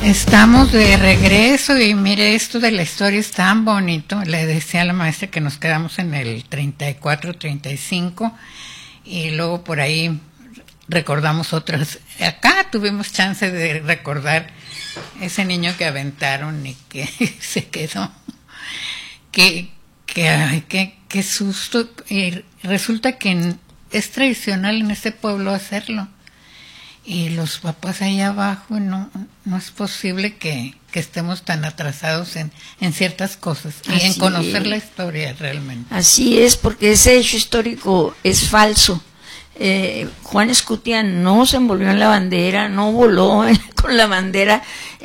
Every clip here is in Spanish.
Estamos de regreso y mire, esto de la historia es tan bonito. Le decía a la maestra que nos quedamos en el 34, 35 y luego por ahí recordamos otras. Acá tuvimos chance de recordar ese niño que aventaron y que se quedó. Qué susto. Y resulta que es tradicional en este pueblo hacerlo. Y los papás ahí abajo, no es posible que estemos tan atrasados en ciertas cosas y en conocer la historia realmente. Así es, porque ese hecho histórico es falso. Juan Escutia no se envolvió en la bandera, no voló con la bandera,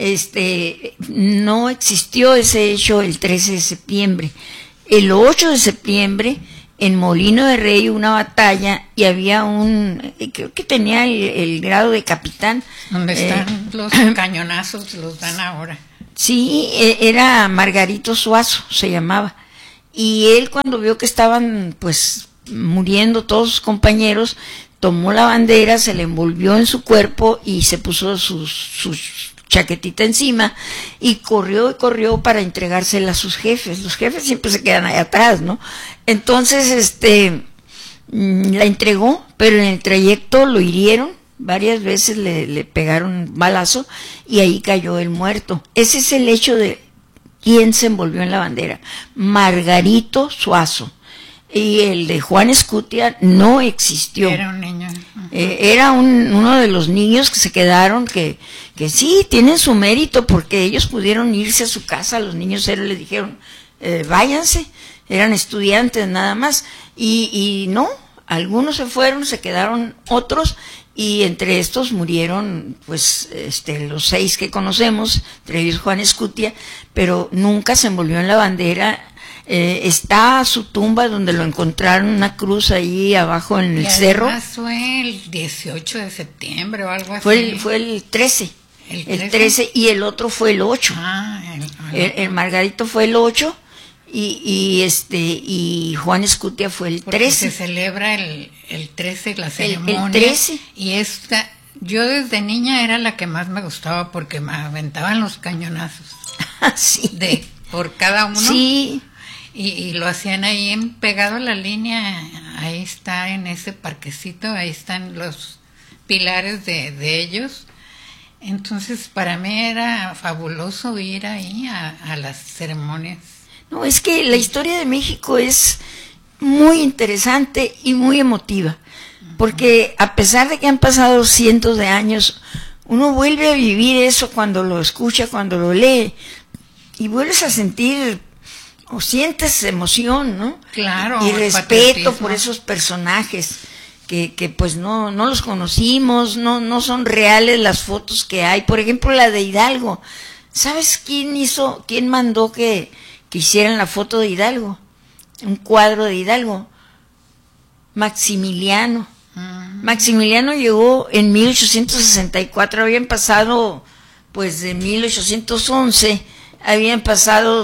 no existió ese hecho el 13 de septiembre. El 8 de septiembre, en Molino de Rey, una batalla, y había creo que tenía el grado de capitán. Donde están los cañonazos, los dan ahora. Sí, era Margarito Suazo, se llamaba. Y él, cuando vio que estaban, pues, muriendo todos sus compañeros, tomó la bandera, se le envolvió en su cuerpo y se puso su chaquetita encima y corrió para entregársela a sus jefes. Los jefes siempre se quedan ahí atrás, ¿no? Entonces, la entregó, pero en el trayecto lo hirieron, varias veces le pegaron un balazo y ahí cayó el muerto. Ese es el hecho de quién se envolvió en la bandera. Margarito Suazo. Y el de Juan Escutia no existió. Era un niño. Era uno de los niños que se quedaron, que sí, tienen su mérito, porque ellos pudieron irse a su casa, los niños les dijeron, váyanse, eran estudiantes nada más, y no, algunos se fueron, se quedaron otros, y entre estos murieron, pues, los 6 que conocemos, entre ellos Juan Escutia, pero nunca se envolvió en la bandera. Está su tumba donde lo encontraron, una cruz ahí abajo en el cerro. Fue el 18 de septiembre o algo así. Fue el 13. El 13 y el otro fue el 8. El Margarito fue el 8 y Juan Escutia fue el 13. Porque se celebra el 13 la ceremonia. El 13. Y yo desde niña era la que más me gustaba porque me aventaban los cañonazos. Sí. Por cada uno. Sí. Y lo hacían ahí pegado a la línea, ahí está en ese parquecito, ahí están los pilares de ellos. Entonces para mí era fabuloso ir ahí a las ceremonias. No, es que la historia de México es muy interesante y muy emotiva, porque a pesar de que han pasado cientos de años, uno vuelve a vivir eso cuando lo escucha, cuando lo lee, y vuelves a sentir o sientes emoción, ¿no? Claro. Y respeto por esos personajes que pues no los conocimos, no son reales las fotos que hay. Por ejemplo, la de Hidalgo. ¿Sabes quién mandó que hicieran la foto de Hidalgo? Un cuadro de Hidalgo. Maximiliano. Maximiliano llegó en 1864, habían pasado pues de 1811. Habían pasado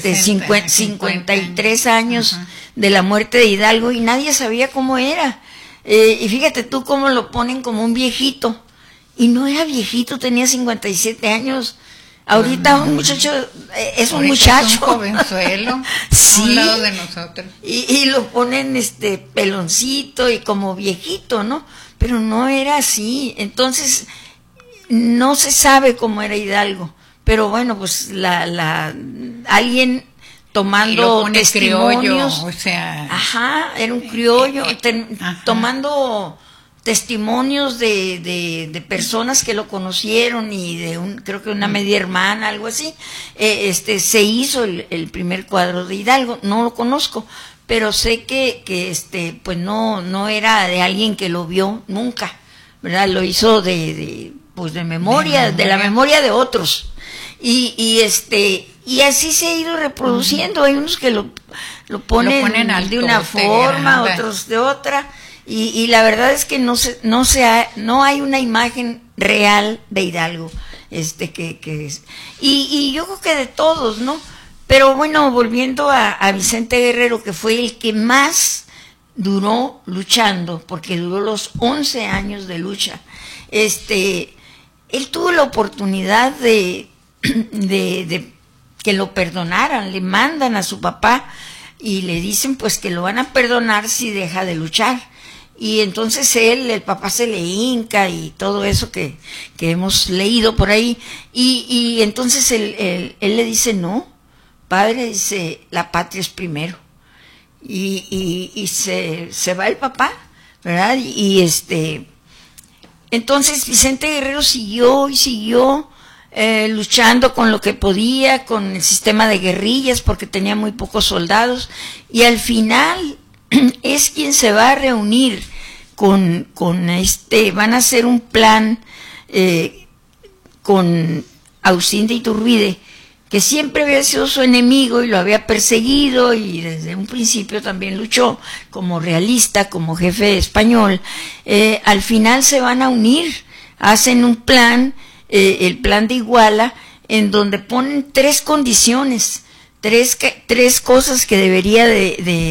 53 años de la muerte de Hidalgo y nadie sabía cómo era. Y fíjate tú cómo lo ponen como un viejito. Y no era viejito, tenía 57 años. Ahorita un muchacho es un muchacho. Es un jovenzuelo. Sí. A un lado de nosotros. Y lo ponen peloncito y como viejito, ¿no? Pero no era así. Entonces, no se sabe cómo era Hidalgo. Pero bueno, pues alguien tomando testimonios, criollo, o sea, era un criollo, tomando testimonios de personas que lo conocieron y creo que una media hermana, algo así, se hizo el primer cuadro de Hidalgo. No lo conozco, pero sé que pues no era de alguien que lo vio nunca, ¿verdad? Lo hizo de memoria, de la memoria de otros. Y así se ha ido reproduciendo. Hay unos que lo ponen de una forma, otros de otra, y la verdad es que no hay una imagen real de Hidalgo, y yo creo que de todos, ¿no? Pero bueno, volviendo a Vicente Guerrero, que fue el que más duró luchando, porque duró los 11 años de lucha, él tuvo la oportunidad de que lo perdonaran. Le mandan a su papá y le dicen pues que lo van a perdonar si deja de luchar. Y entonces el papá se le hinca y todo eso que hemos leído por ahí. Y entonces él le dice, no, padre, dice, la patria es primero. Y se va el papá, ¿verdad? Entonces Vicente Guerrero siguió y siguió luchando con lo que podía, con el sistema de guerrillas, porque tenía muy pocos soldados. Y al final es quien se va a reunir van a hacer un plan con Agustín de Iturbide, que siempre había sido su enemigo y lo había perseguido, y desde un principio también luchó como realista, como jefe español. Al final se van a unir, hacen un plan, el plan de Iguala, en donde ponen 3 condiciones, tres cosas que debería de